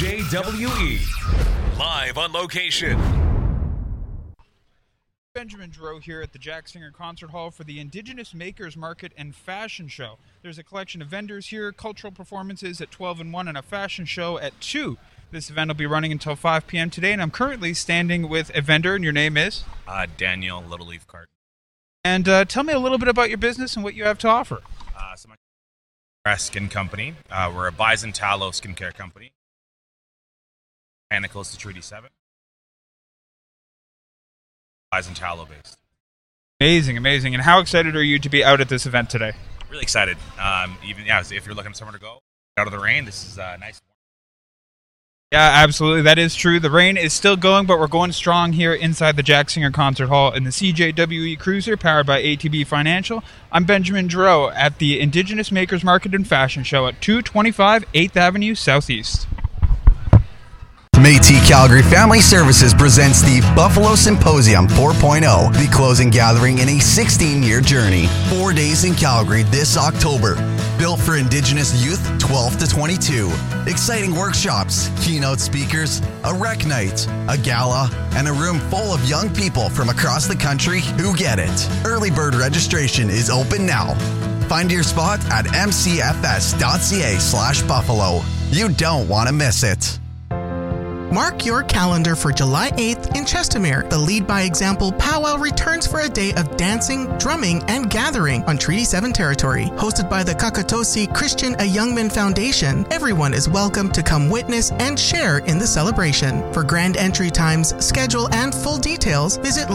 CJWE. Live on location. Benjamin Dro here at the Jack Singer Concert Hall for the Indigenous Makers Market and Fashion Show. There's a collection of vendors here, cultural performances at 12 and 1, and a fashion show at 2. This event will be running until 5 p.m. today, and I'm currently standing with a vendor, and your name is? Daniel Little Leaf Cart. And tell me a little bit about your business and what you have to offer. My skin company. We're a Bison Tallow skincare company. Botanicals to Treaty 7. Bison Tallow based. Amazing, amazing. And how excited are you to be out at this event today? Really excited. If you're looking for somewhere to go out of the rain, this is nice. Yeah, absolutely. That is true. The rain is still going, but we're going strong here inside the Jack Singer Concert Hall in the CJWE Cruiser, powered by ATB Financial. I'm Benjamin Dro at the Indigenous Makers Market and Fashion Show at 225 8th Avenue Southeast. Métis Calgary Family Services presents the Buffalo Symposium 4.0, the closing gathering in a 16-year journey. 4 days in Calgary this October. Built for Indigenous youth 12 to 22. Exciting workshops, keynote speakers, a rec night, a gala, and a room full of young people from across the country who get it. Early bird registration is open now. Find your spot at mcfs.ca/Buffalo. You don't want to miss it. Mark your calendar for July 8th in Chestermere. The Lead by Example Powwow returns for a day of dancing, drumming, and gathering on Treaty 7 territory. Hosted by the Kakatosi Christian A. Youngman Foundation, everyone is welcome to come witness and share in the celebration. For grand entry times, schedule, and full details, visit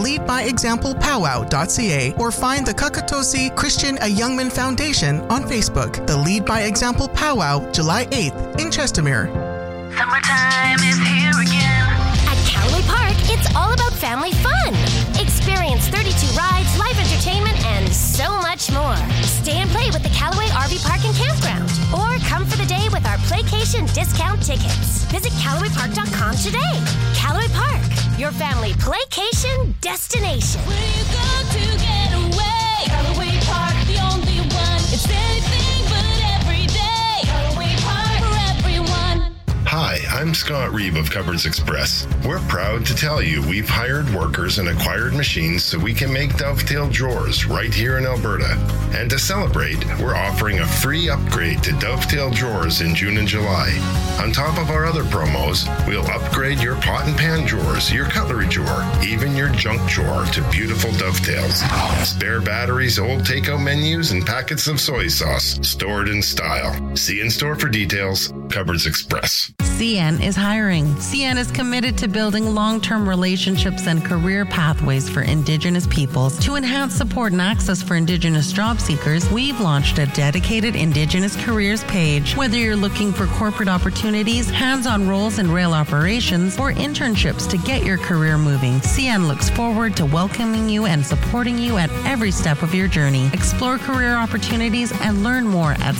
leadbyexamplepowwow.ca or find the Kakatosi Christian A. Youngman Foundation on Facebook. The Lead by Example Powwow, July 8th in Chestermere. Summertime is here again. At Callaway Park, it's all about family fun. Experience 32 rides, live entertainment, and so much more. Stay and play with the Callaway RV Park and Campground. Or come for the day with our Playcation discount tickets. Visit CallawayPark.com today. Callaway Park, your family Playcation destination. Where you go to get away? Callaway Park, the only one. It's anything but every day. Callaway Park for everyone. Hi, I'm Scott Reeve of Cupboards Express. We're proud to tell you we've hired workers and acquired machines so we can make dovetail drawers right here in Alberta. And to celebrate, we're offering a free upgrade to dovetail drawers in June and July. On top of our other promos, we'll upgrade your pot and pan drawers, your cutlery drawer, even your junk drawer to beautiful dovetails. Spare batteries, old takeout menus, and packets of soy sauce stored in style. See in store for details. Cupboards Express. CN is hiring. CN is committed to building long-term relationships and career pathways for Indigenous peoples. To enhance support and access for Indigenous job seekers, we've launched a dedicated Indigenous careers page. Whether you're looking for corporate opportunities, hands-on roles in rail operations, or internships to get your career moving, CN looks forward to welcoming you and supporting you at every step of your journey. Explore career opportunities and learn more at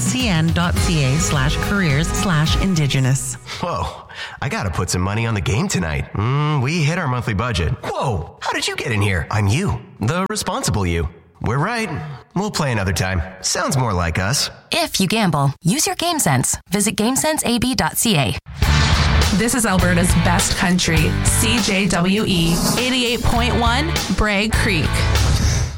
cn.ca/careers/Indigenous. Whoa, I gotta put some money on the game tonight. We hit our monthly budget. Whoa, how did you get in here? I'm you, the responsible you. We're right. We'll play another time. Sounds more like us. If you gamble, use your game sense. Visit GameSenseAB.ca. This is Alberta's best country, CJWE 88.1 Bragg Creek.